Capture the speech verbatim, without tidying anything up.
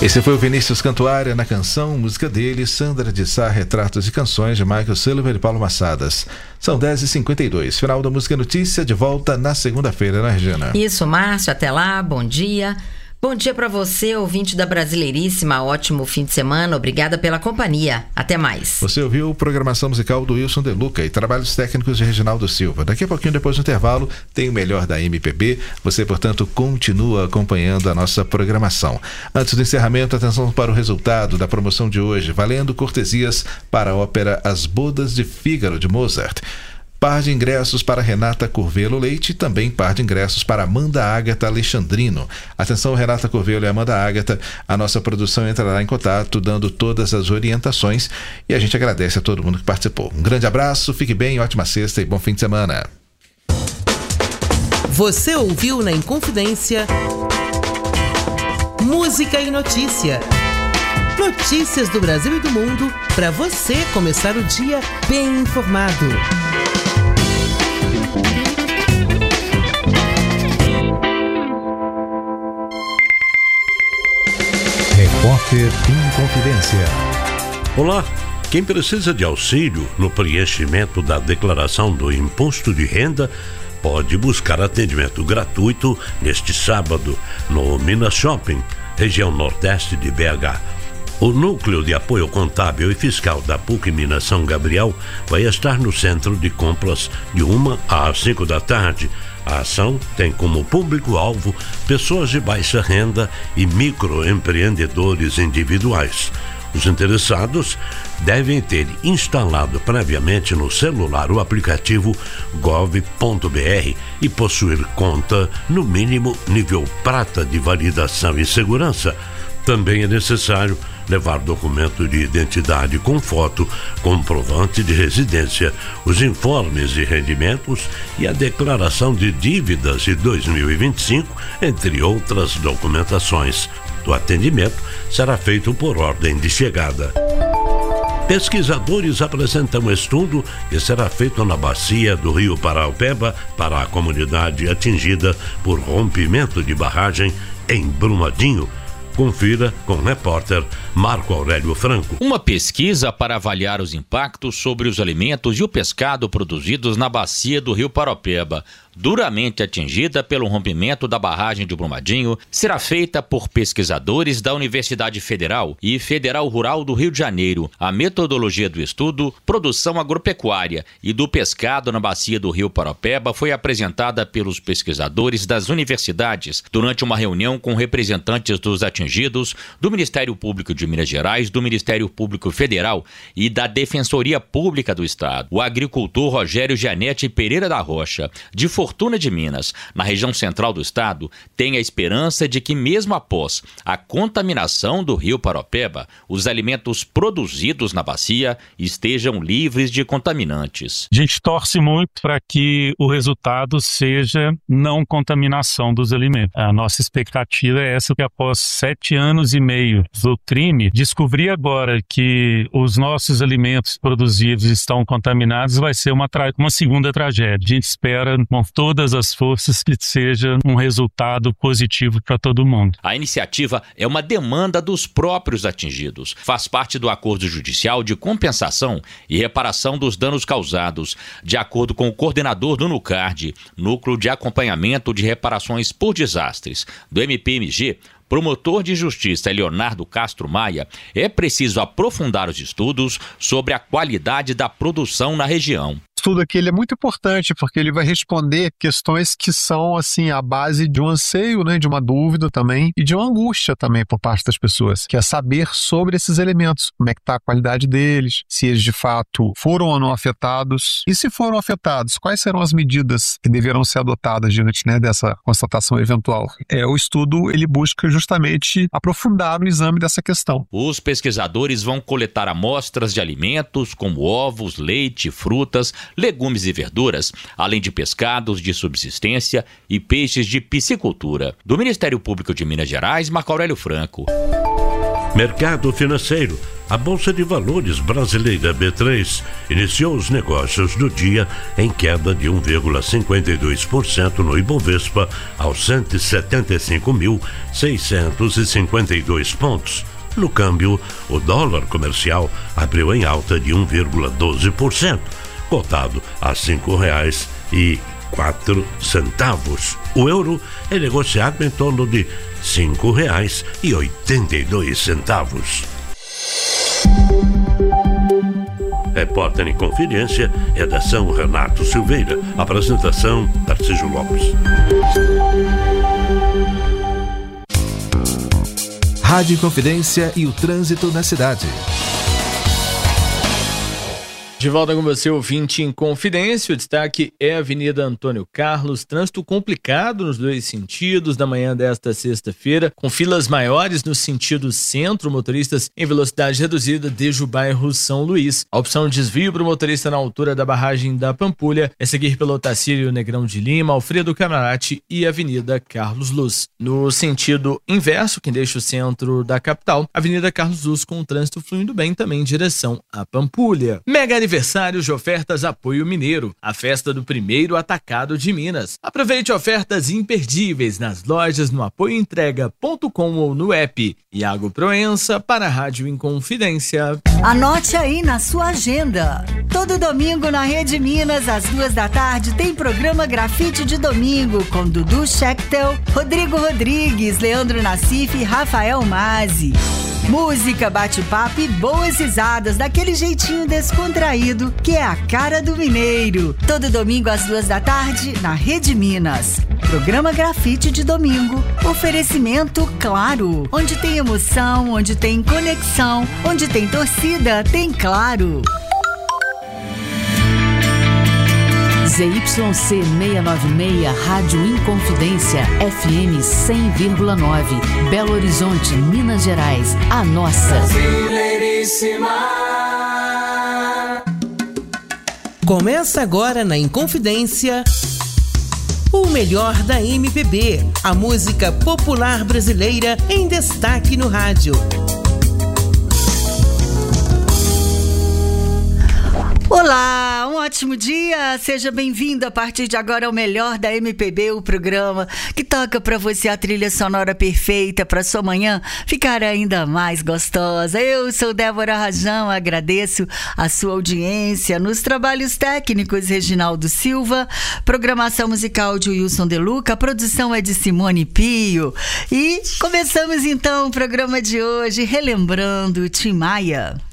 Esse foi o Vinícius Cantuária na canção, música dele, Sandra de Sá, Retratos e Canções, de Michael Silver e Paulo Massadas. São dez e cinquenta e dois, final da Música Notícia, de volta na segunda-feira, né, Regina? Isso, Márcio, até lá, bom dia. Bom dia para você, ouvinte da Brasileiríssima, ótimo fim de semana, obrigada pela companhia, até mais. Você ouviu programação musical do Wilson De Luca e trabalhos técnicos de Reginaldo Silva. Daqui a pouquinho, depois do intervalo, tem o melhor da M P B, você, portanto, continua acompanhando a nossa programação. Antes do encerramento, atenção para o resultado da promoção de hoje, valendo cortesias para a ópera As Bodas de Fígaro, de Mozart. Par de ingressos para Renata Curvelo Leite e também par de ingressos para Amanda Ágata Alexandrino. Atenção, Renata Curvelo e Amanda Ágata, a nossa produção entrará em contato dando todas as orientações e a gente agradece a todo mundo que participou. Um grande abraço, fique bem, ótima sexta e bom fim de semana. Você ouviu na Inconfidência Música e Notícia. Notícias do Brasil e do mundo para você começar o dia bem informado. Repórter Inconfidência. Olá, quem precisa de auxílio no preenchimento da declaração do imposto de renda pode buscar atendimento gratuito neste sábado no Minas Shopping, região nordeste de B H. O Núcleo de Apoio Contábil e Fiscal da P U C Minas São Gabriel vai estar no centro de compras de uma às cinco da tarde. A ação tem como público-alvo pessoas de baixa renda e microempreendedores individuais. Os interessados devem ter instalado previamente no celular o aplicativo gov ponto br e possuir conta, no mínimo, nível prata de validação e segurança. Também é necessário levar documento de identidade com foto, comprovante de residência, os informes de rendimentos e a declaração de dívidas de dois mil e vinte e cinco, entre outras documentações. O atendimento será feito por ordem de chegada. Pesquisadores apresentam um estudo que será feito na bacia do Rio Paraupeba para a comunidade atingida por rompimento de barragem em Brumadinho. Confira com o repórter Marco Aurélio Franco. Uma pesquisa para avaliar os impactos sobre os alimentos e o pescado produzidos na bacia do Rio Paraupeba, duramente atingida pelo rompimento da barragem de Brumadinho, será feita por pesquisadores da Universidade Federal e Federal Rural do Rio de Janeiro. A metodologia do estudo, produção agropecuária e do pescado na bacia do Rio Paraupeba foi apresentada pelos pesquisadores das universidades durante uma reunião com representantes dos atingidos, do Ministério Público de Minas Gerais, do Ministério Público Federal e da Defensoria Pública do Estado. O agricultor Rogério Gianetti Pereira da Rocha, de Fortuna de Minas, na região central do estado, tem a esperança de que, mesmo após a contaminação do Rio Paraupeba, os alimentos produzidos na bacia estejam livres de contaminantes. A gente torce muito para que o resultado seja não contaminação dos alimentos. A nossa expectativa é essa, que após sete anos e meio do crime, descobrir agora que os nossos alimentos produzidos estão contaminados vai ser uma, tra- uma segunda tragédia. A gente espera com todas as forças que seja um resultado positivo para todo mundo. A iniciativa é uma demanda dos próprios atingidos. Faz parte do acordo judicial de compensação e reparação dos danos causados, de acordo com o coordenador do NUCARD, Núcleo de Acompanhamento de Reparações por Desastres, do M P M G, promotor de justiça Leonardo Castro Maia. É preciso aprofundar os estudos sobre a qualidade da produção na região. O estudo aqui ele é muito importante porque ele vai responder questões que são assim a base de um anseio, né, de uma dúvida também e de uma angústia também por parte das pessoas, que é saber sobre esses elementos, como é que está a qualidade deles, se eles de fato foram ou não afetados e se foram afetados, quais serão as medidas que deverão ser adotadas diante, né, dessa constatação eventual. É, o estudo ele busca justamente aprofundar o exame dessa questão. Os pesquisadores vão coletar amostras de alimentos como ovos, leite, frutas, legumes e verduras, além de pescados de subsistência e peixes de piscicultura. Do Ministério Público de Minas Gerais, Marco Aurélio Franco. Mercado financeiro. A Bolsa de Valores brasileira B três iniciou os negócios do dia em queda de um vírgula cinquenta e dois por cento no Ibovespa aos cento e setenta e cinco mil, seiscentos e cinquenta e dois pontos. No câmbio, o dólar comercial abriu em alta de um vírgula doze por cento, cotado a cinco reais e quatro centavos. O euro é negociado em torno de cinco reais e oitenta e dois centavos. Repórter em Confidência, redação Renato Silveira, apresentação Tarcísio Lopes. Rádio Confidência e o trânsito na cidade. De volta com você, ouvinte em Confidência. O destaque é a Avenida Antônio Carlos. Trânsito complicado nos dois sentidos da manhã desta sexta-feira, com filas maiores no sentido centro, motoristas em velocidade reduzida desde o bairro São Luís. A opção de desvio para o motorista na altura da barragem da Pampulha é seguir pelo Otacílio Negrão de Lima, Alfredo Camarati e Avenida Carlos Luz. No sentido inverso, quem deixa o centro da capital, Avenida Carlos Luz com o trânsito fluindo bem também em direção à Pampulha. Mega aniversários de ofertas Apoio Mineiro, a festa do primeiro atacado de Minas. Aproveite ofertas imperdíveis nas lojas no apoio entrega ponto com ou no app. Iago Proença para a Rádio Inconfidência. Anote aí na sua agenda. Todo domingo na Rede Minas, às duas da tarde, tem programa Grafite de Domingo com Dudu Schechtel, Rodrigo Rodrigues, Leandro Nassif e Rafael Mazzi. Música, bate-papo e boas risadas daquele jeitinho descontraído que é a cara do mineiro. Todo domingo às duas da tarde na Rede Minas. Programa Grafite de Domingo. Oferecimento Claro. Onde tem emoção, onde tem conexão, onde tem torcida, tem Claro. Z Y C seiscentos e noventa e seis, Rádio Inconfidência, F M cem vírgula nove, Belo Horizonte, Minas Gerais, a nossa. Brasileiríssima. Começa agora na Inconfidência o melhor da M P B, a música popular brasileira em destaque no rádio. Olá, um ótimo dia, seja bem-vindo a partir de agora ao melhor da M P B, o programa que toca pra você a trilha sonora perfeita pra sua manhã ficar ainda mais gostosa. Eu sou Débora Rajão, agradeço a sua audiência nos trabalhos técnicos Reginaldo Silva, programação musical de Wilson De Luca, a produção é de Simone Pio e começamos então o programa de hoje relembrando Tim Maia.